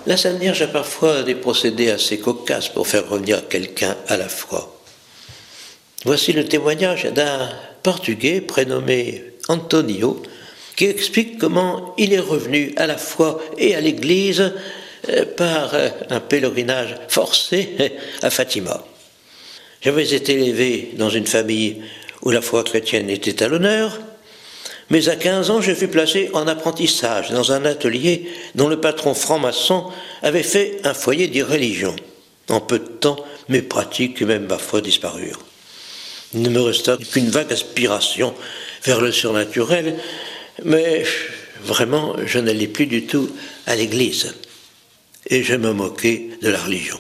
La Sainte Vierge a parfois des procédés assez cocasses pour faire revenir quelqu'un à la foi. Voici le témoignage d'un Portugais prénommé Antonio, qui explique comment il est revenu à la foi et à l'Église par un pèlerinage forcé à Fatima. J'avais été élevé dans une famille où la foi chrétienne était à l'honneur, mais à 15 ans, je fus placé en apprentissage dans un atelier dont le patron franc-maçon avait fait un foyer d'irréligion. En peu de temps, mes pratiques et même ma foi disparurent. Il ne me resta qu'une vague aspiration vers le surnaturel, mais vraiment, je n'allais plus du tout à l'église. Et je me moquais de la religion.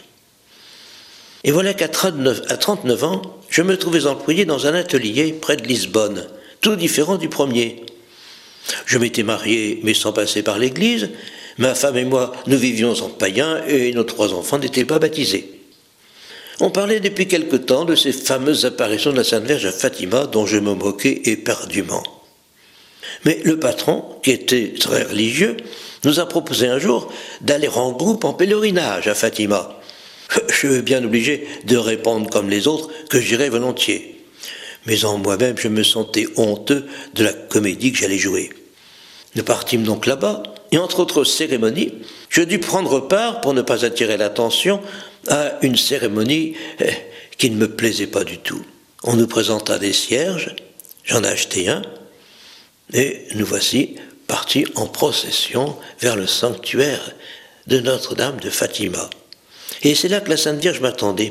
Et voilà qu'à 39 ans, je me trouvais employé dans un atelier près de Lisbonne, tout différent du premier. Je m'étais marié, mais sans passer par l'église. Ma femme et moi, nous vivions en païen et nos 3 enfants n'étaient pas baptisés. On parlait depuis quelque temps de ces fameuses apparitions de la Sainte Vierge à Fatima, dont je me moquais éperdument. Mais le patron, qui était très religieux, nous a proposé un jour d'aller en groupe en pèlerinage à Fatima. Je suis bien obligé de répondre comme les autres que j'irais volontiers. Mais en moi-même, je me sentais honteux de la comédie que j'allais jouer. Nous partîmes donc là-bas, et entre autres cérémonies, je dus prendre part, pour ne pas attirer l'attention, à une cérémonie qui ne me plaisait pas du tout. On nous présenta des cierges, j'en ai acheté un, et nous voici partis en procession vers le sanctuaire de Notre-Dame de Fatima. Et c'est là que la Sainte Vierge m'attendait.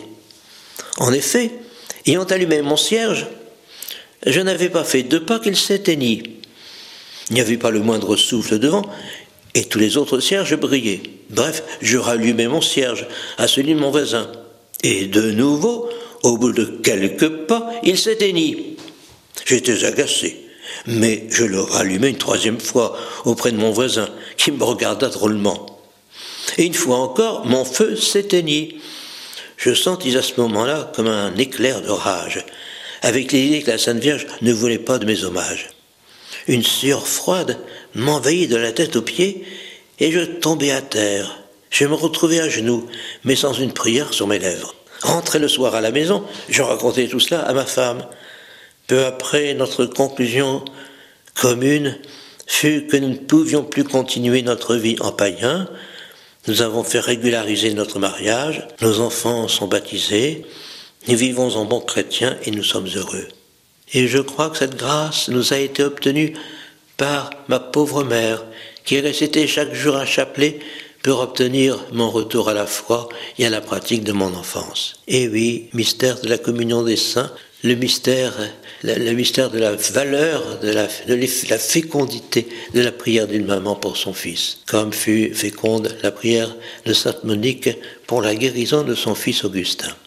En effet, ayant allumé mon cierge, je n'avais pas fait 2 pas qu'il s'éteignit. Il n'y avait pas le moindre souffle devant, et tous les autres cierges brillaient. Bref, je rallumai mon cierge à celui de mon voisin. Et de nouveau, au bout de quelques pas, il s'éteignit. J'étais agacé, mais je le rallumai une 3e fois auprès de mon voisin, qui me regarda drôlement. Et une fois encore, mon feu s'éteignit. Je sentis à ce moment-là comme un éclair de rage, avec l'idée que la Sainte Vierge ne voulait pas de mes hommages. Une sueur froide m'envahit de la tête aux pieds, et je tombai à terre. Je me retrouvai à genoux, mais sans une prière sur mes lèvres. Rentré le soir à la maison, je racontai tout cela à ma femme. Peu après, notre conclusion commune fut que nous ne pouvions plus continuer notre vie en païen. Nous avons fait régulariser notre mariage, nos enfants sont baptisés, nous vivons en bons chrétiens et nous sommes heureux. Et je crois que cette grâce nous a été obtenue par ma pauvre mère, qui récitait chaque jour un chapelet pour obtenir mon retour à la foi et à la pratique de mon enfance. Et oui, mystère de la communion des saints, le mystère de la valeur, de la fécondité de la prière d'une maman pour son fils, comme fut féconde la prière de Sainte Monique pour la guérison de son fils Augustin.